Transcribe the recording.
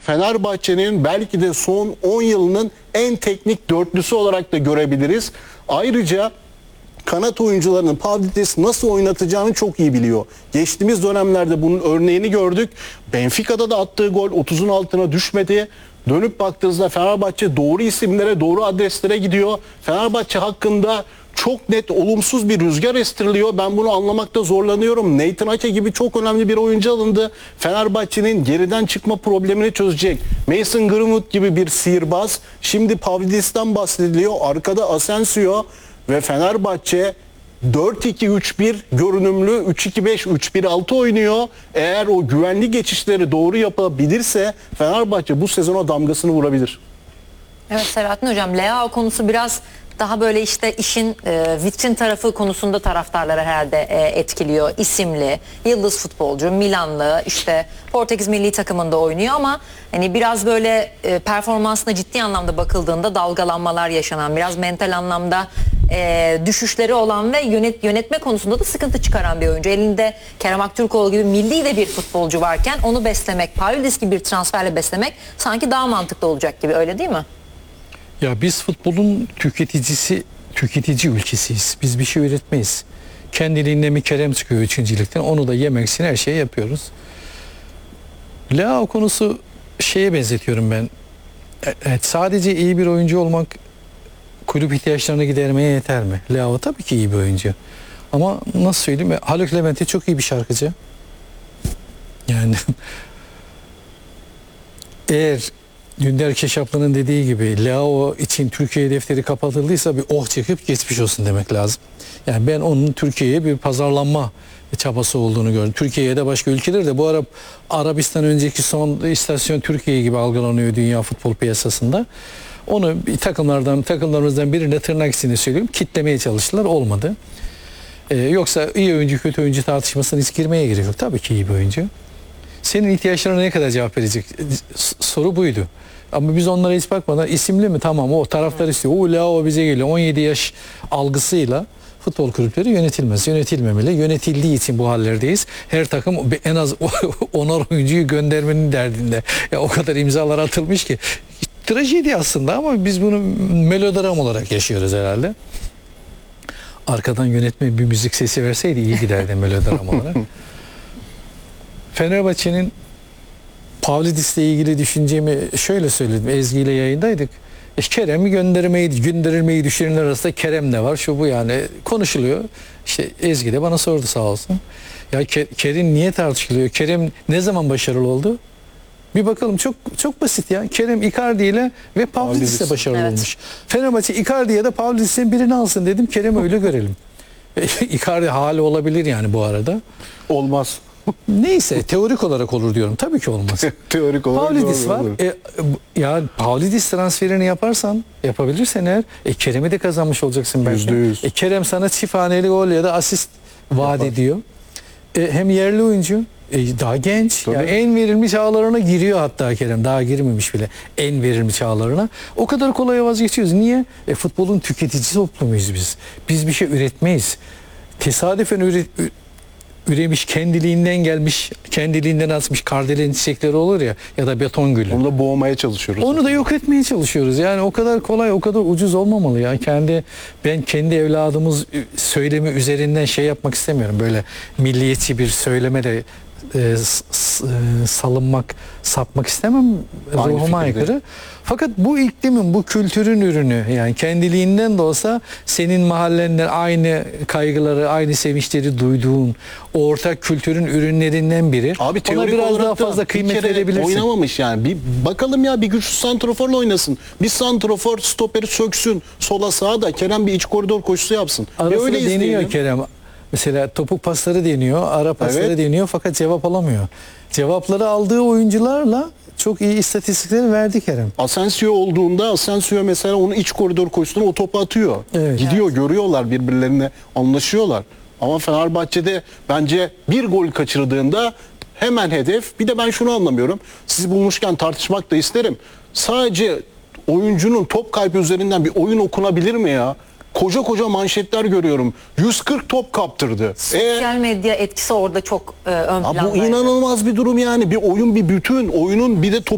Fenerbahçe'nin belki de son 10 yılının en teknik dörtlüsü olarak da görebiliriz. Ayrıca kanat oyuncularının Pavlidis nasıl oynatacağını çok iyi biliyor. Geçtiğimiz dönemlerde bunun örneğini gördük. Benfica'da da attığı gol 30'un altına düşmedi. Dönüp baktığınızda Fenerbahçe doğru isimlere, doğru adreslere gidiyor. Fenerbahçe hakkında çok net olumsuz bir rüzgar estiriliyor. Ben bunu anlamakta zorlanıyorum. Nathan Ake gibi çok önemli bir oyuncu alındı. Fenerbahçe'nin geriden çıkma problemini çözecek. Mason Greenwood gibi bir sihirbaz. Şimdi Pavlidis'ten bahsediliyor. Arkada Asensio ve Fenerbahçe 4-2-3-1 görünümlü 3-2-5-3-1-6 oynuyor. Eğer o güvenli geçişleri doğru yapabilirse Fenerbahçe bu sezona damgasını vurabilir. Evet Selahattin Hocam, Leao konusu biraz daha böyle işte işin vitrin tarafı konusunda taraftarları herhalde etkiliyor. İsimli, yıldız futbolcu, Milanlı, işte Portekiz milli takımında oynuyor ama hani biraz böyle performansına ciddi anlamda bakıldığında dalgalanmalar yaşanan, biraz mental anlamda düşüşleri olan ve yönetme konusunda da sıkıntı çıkaran bir oyuncu. Elinde Kerem Aktürkoğlu gibi milli de bir futbolcu varken onu beslemek, Pavlidis gibi bir transferle beslemek sanki daha mantıklı olacak gibi, öyle değil mi? Ya biz futbolun tüketici ülkesiyiz. Biz bir şey üretmeyiz. Kendiliğinden bir Kerem çıkıyor 3. ligden. Onu da yemek için her şeyi yapıyoruz. Leao konusu şeye benzetiyorum ben. Evet, sadece iyi bir oyuncu olmak kulüp ihtiyaçlarını gidermeye yeter mi? Leao tabii ki iyi bir oyuncu. Ama nasıl söyleyeyim? Haluk Levent'e çok iyi bir şarkıcı. Yani eğer Dündar Keşaplı'nın dediği gibi Leao için Türkiye defteri kapatıldıysa bir oh çekip geçmiş olsun demek lazım. Yani ben onun Türkiye'ye bir pazarlanma çabası olduğunu gördüm. Türkiye'ye de başka ülkeler de bu ara Arabistan önceki son istasyon Türkiye gibi algılanıyor dünya futbol piyasasında. Onu takımlarımızdan birine tırnak içinde söyleyeyim kitlemeye çalıştılar, olmadı. Yoksa iyi oyuncu kötü oyuncu tartışmasına hiç girmeye gerek yok. Tabii ki iyi bir oyuncu. Senin ihtiyaçlarına ne kadar cevap verecek? Soru buydu. Ama biz onlara hiç bakmadan isimli mi? Tamam, o taraftar istiyor. O Leao bize geliyor. 17 yaş algısıyla futbol kulüpleri yönetilmez. Yönetilmemeli. Yönetildiği için bu hallerdeyiz. Her takım en az 10'ar oyuncuyu göndermenin derdinde. Ya o kadar imzalar atılmış ki. Trajedi aslında ama biz bunu melodram olarak yaşıyoruz herhalde. Arkadan yönetmen bir müzik sesi verseydi iyi giderdi melodram olarak. Fenerbahçe'nin Pavlidis'le ilgili düşüncemi şöyle söyledim. Ezgi ile yayındaydık. Kerem'i gönderilmeyi düşünenler arasında Kerem de var. Şu bu yani konuşuluyor. İşte Ezgi de bana sordu sağ olsun. Ya Kerem niye tartışılıyor? Kerem ne zaman başarılı oldu? Bir bakalım, çok basit ya. Kerem Icardi ile ve Pavlidis'le başarılı olmuş. Fenerbahçe Icardi'ye de Pavlidis'in birini alsın dedim. Kerem'i öyle görelim. Icardi hali olabilir yani bu arada. Olmaz. Neyse teorik olarak olur diyorum. Tabii ki olmaz. Teorik olarak Pavlidis var. Ya Pavlidis transferini yaparsan, yapabilirsen eğer Kerem'i de kazanmış olacaksın belki. %100. Kerem sana çift haneli gol ya da asist vaat ediyor. Hem yerli oyuncu, daha genç. Yani en verilmiş çağlarına giriyor hatta Kerem. Daha girmemiş bile en verilmiş çağlarına. O kadar kolay vazgeçiyoruz. Niye? Futbolun tüketici toplumuyuz biz. Biz bir şey üretmeyiz. Tesadüfen üremiş, kendiliğinden gelmiş, kendiliğinden asmış kardelen çiçekleri olur ya da beton gülü. Onu da boğmaya çalışıyoruz. Onu da yok etmeye çalışıyoruz. Yani o kadar kolay, o kadar ucuz olmamalı ya. Ben kendi evladımız söylemi üzerinden şey yapmak istemiyorum. Böyle milliyetçi bir söyleme de sapmak istemem. Ruhuma aykırı. Fakat bu iklimin, bu kültürün ürünü, yani kendiliğinden de olsa senin mahallenden aynı kaygıları, aynı sevinçleri duyduğun o ortak kültürün ürünlerinden biri. Abi ona biraz daha fazla kıymet verebilirsin. Oynamamış yani. Bir bakalım ya, bir güçlü santroforla oynasın. Bir santrofor stoperi söksün sola sağa da Kerem bir iç koridor koşusu yapsın. Arasında deniyor Kerem. Mesela topuk pasları deniyor, ara pasları deniyor fakat cevap alamıyor. Cevapları aldığı oyuncularla çok iyi istatistikleri verdi Kerem. Asensio olduğunda Asensio mesela onun iç koridor koşusuna o topu atıyor. Evet. Gidiyor, görüyorlar birbirlerine, anlaşıyorlar. Ama Fenerbahçe'de bence bir gol kaçırdığında hemen hedef. Bir de ben şunu anlamıyorum. Sizi bulmuşken tartışmak da isterim. Sadece oyuncunun top kaybı üzerinden bir oyun okunabilir mi ya? Koca koca manşetler görüyorum. 140 top kaptırdı. Sosyal medya etkisi orada çok ön planda. Bu inanılmaz bir durum yani. Bir oyun bir bütün. Oyunun bir de